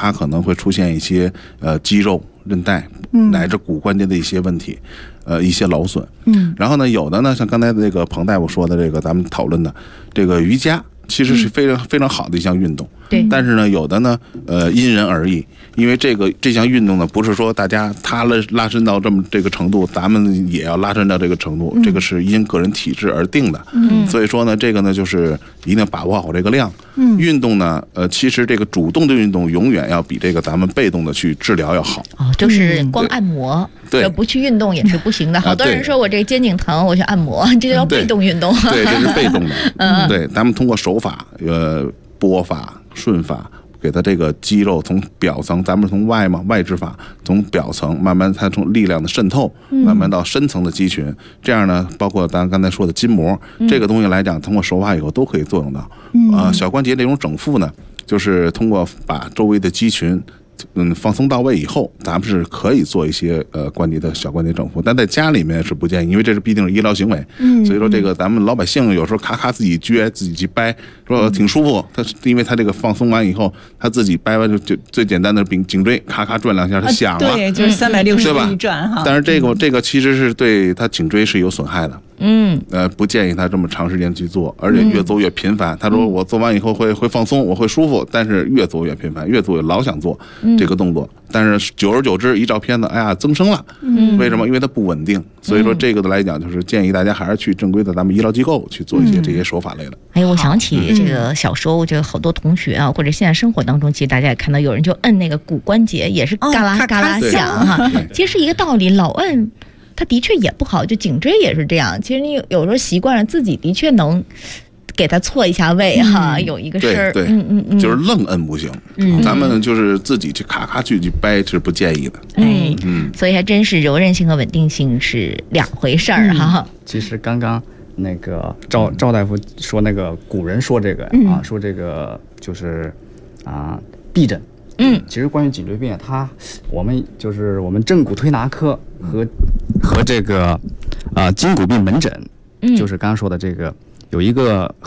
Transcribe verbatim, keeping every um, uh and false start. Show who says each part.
Speaker 1: 它可能会出现一些呃肌肉、韧带乃至骨关节的一些问题，呃一些劳损。嗯，然后呢，有的呢，像刚才这个彭大夫说的这个，咱们讨论的这个瑜伽。其实是非常非常好的一项运动，
Speaker 2: 对。
Speaker 1: 但是呢，有的呢，呃，因人而异，因为这个这项运动呢，不是说大家他拉拉伸到这么这个程度，咱们也要拉伸到这个程度，嗯、这个是因个人体质而定的。嗯。所以说呢，这个呢，就是一定要把握好这个量。嗯。运动呢，呃，其实这个主动的运动永远要比这个咱们被动的去治疗要好。
Speaker 2: 哦，就是光按摩，对，不去运动也是不行的。好多人说我这肩颈疼，我去按摩，这就叫被动运动。
Speaker 1: 对，这是被动的。嗯。对，咱们通过手法，呃，拨法、顺法，给它这个肌肉从表层，咱们从外嘛，外治法，从表层慢慢它从力量的渗透，慢慢到深层的肌群，这样呢，包括咱刚才说的筋膜，这个东西来讲，通过手法以后都可以作用到。啊、呃，小关节这种整复呢，就是通过把周围的肌群。嗯，放松到位以后，咱们是可以做一些呃关节的小关节整复，但在家里面是不建议，因为这是毕竟是医疗行为。嗯，所以说这个咱们老百姓有时候咔咔自己撅自己去掰，说挺舒服，他因为他这个放松完以后，他自己掰完就就最简单的颈颈椎咔咔转两下，他响了，
Speaker 3: 啊、对，就是三百六十度一转哈。
Speaker 1: 但是这个这个其实是对他颈椎是有损害的。嗯，呃，不建议他这么长时间去做，而且越做越频繁。嗯、他说我做完以后会会放松，我会舒服，但是越做越频繁，越做越老想做这个动作。嗯、但是久而久之，一照片子，哎呀，增生了。嗯，为什么？因为它不稳定。所以说这个的来讲，就是建议大家还是去正规的咱们医疗机构去做一些这些手法类的。嗯、
Speaker 2: 哎，我想起这个小时候，这个好多同学啊，或者现在生活当中，其实大家也看到有人就摁那个骨关节，也是嘎啦嘎啦响哈。其实是一个道理，老摁。它的确也不好，就颈椎也是这样。其实你有时候习惯了，自己的确能给它错一下位哈。嗯、有一个事儿，
Speaker 1: 对，嗯嗯嗯，就是愣摁不行。嗯，咱们就是自己去咔咔去去掰是不建议的。
Speaker 2: 哎，嗯，所以还真是柔韧性和稳定性是两回事儿哈。
Speaker 4: 其实刚刚那个赵赵大夫说那个古人说这个、嗯、啊，说这个就是啊臂诊。嗯，其实关于颈椎病，它我们就是我们正骨推拿科和和这个啊、呃、筋骨病门诊，嗯，就是刚刚说的这个有一个